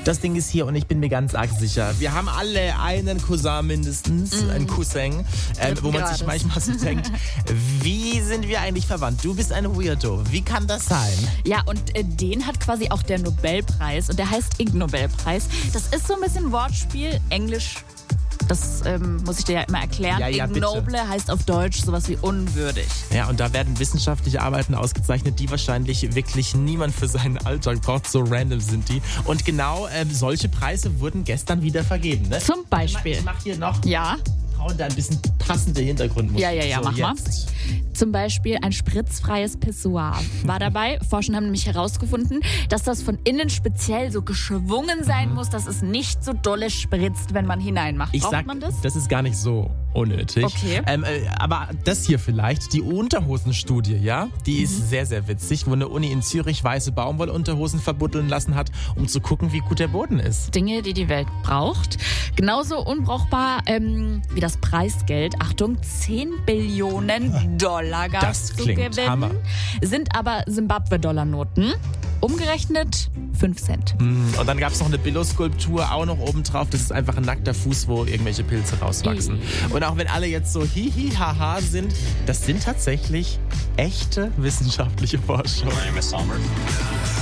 Das Ding ist hier und ich bin mir ganz arg sicher. Wir haben alle einen Cousin mindestens, einen Cousin, wo man sich manchmal so denkt, wie sind wir eigentlich verwandt? Du bist ein Weirdo. Wie kann das sein? Ja, und den hat quasi auch der Nobelpreis und der heißt Ig Nobelpreis. Das ist so ein bisschen Wortspiel, Englisch. Das muss ich dir ja immer erklären. Ja, Ignoble heißt auf Deutsch sowas wie unwürdig. Ja, und da werden wissenschaftliche Arbeiten ausgezeichnet, die wahrscheinlich wirklich niemand für seinen Alltag braucht. So random sind die. Und genau solche Preise wurden gestern wieder vergeben. Ne? Zum Beispiel. Ich mach hier noch Ja. da ein bisschen passende Hintergrundmusik. Ja, so, mach mal. Zum Beispiel ein spritzfreies Pissoir war dabei. Forscher haben nämlich herausgefunden, dass das von innen speziell so geschwungen sein muss, dass es nicht so dolle spritzt, wenn man hineinmacht. Braucht man das? Das ist gar nicht so unnötig. Okay. Aber das hier vielleicht, die Unterhosenstudie, ja, die ist sehr, sehr witzig, wo eine Uni in Zürich weiße Baumwollunterhosen verbuddeln lassen hat, um zu gucken, wie gut der Boden ist. Dinge, die die Welt braucht. Genauso unbrauchbar wie das Preisgeld. Achtung, 10 Billionen Dollar gab es zu gewinnen. Hammer. Sind aber Simbabwe-Dollarnoten. Umgerechnet 5 Cent. Und dann gab es noch eine Billo-Skulptur auch noch oben drauf. Das ist einfach ein nackter Fuß, wo irgendwelche Pilze rauswachsen. Und auch wenn alle jetzt so hihi-haha sind, das sind tatsächlich echte wissenschaftliche Forschung. My name is Sommer.